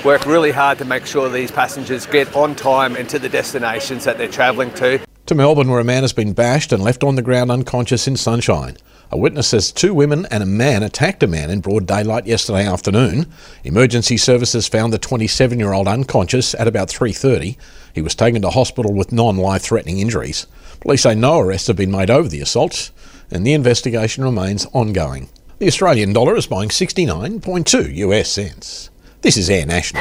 work really hard to make sure these passengers get on time and to the destinations that they're travelling to. To Melbourne, where a man has been bashed and left on the ground unconscious in Sunshine. A witness says 2 women and a man attacked a man in broad daylight yesterday afternoon. Emergency services found the 27-year-old unconscious at about 3:30. He was taken to hospital with non-life-threatening injuries. Police say no arrests have been made over the assaults, and the investigation remains ongoing. The Australian dollar is buying 69.2 US cents. This is Air National.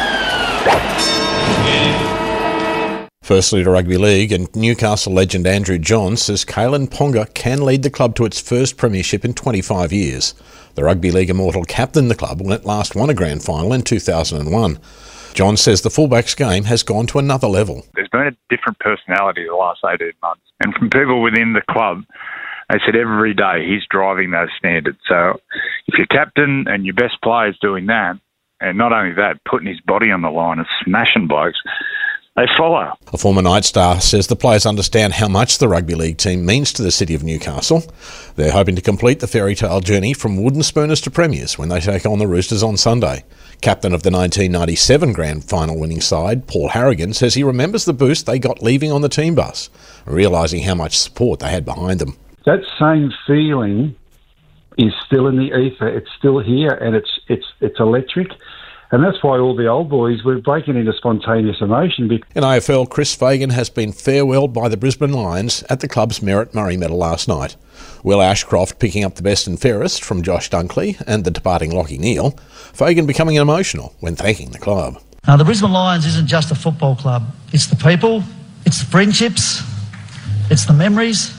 Firstly to Rugby League, and Newcastle legend Andrew Johns says Kalen Ponga can lead the club to its first premiership in 25 years. The Rugby League immortal captained the club when it last won a grand final in 2001. Johns says the fullback's game has gone to another level. There's been a different personality the last 18 months. And from people within the club, they said every day he's driving those standards. So if your captain and your best player's doing that, and not only that, putting his body on the line and smashing blokes, they follow. A former Night Star says the players understand how much the rugby league team means to the city of Newcastle. They're hoping to complete the fairy tale journey from wooden spooners to premiers when they take on the Roosters on Sunday. Captain of the 1997 grand final winning side, Paul Harrigan, says he remembers the boost they got leaving on the team bus, realising how much support they had behind them. That same feeling is still in the ether. It's still here, and it's electric. And that's why all the old boys were breaking into spontaneous emotion. In AFL, Chris Fagan has been farewelled by the Brisbane Lions at the club's Merritt Murray Medal last night. Will Ashcroft picking up the best and fairest from Josh Dunkley and the departing Lachie Neale. Fagan becoming emotional when thanking the club. Now, the Brisbane Lions isn't just a football club. It's the people, it's the friendships, it's the memories,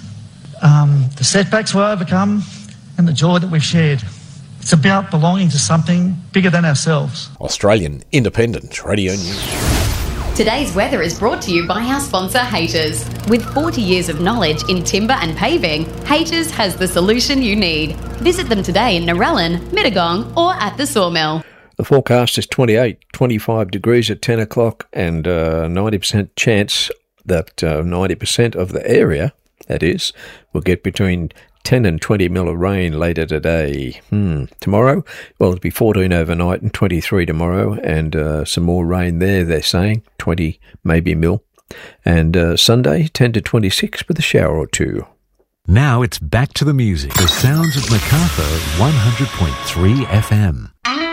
the setbacks we overcome, and the joy that we've shared. It's about belonging to something bigger than ourselves. Australian Independent Radio News. Today's weather is brought to you by our sponsor, Haters. With 40 years of knowledge in timber and paving, Haters has the solution you need. Visit them today in Narellan, Mittagong or at the Sawmill. The forecast is 25 degrees at 10 o'clock and 90% chance that 90% of the area, that is, will get between 10 and 20 mil of rain later today. Tomorrow, well, it'll be 14 overnight and 23 tomorrow, and some more rain there, they're saying, 20 maybe mil. And Sunday, 10 to 26 with a shower or two. Now it's back to the music. The sounds of Macarthur 100.3 FM.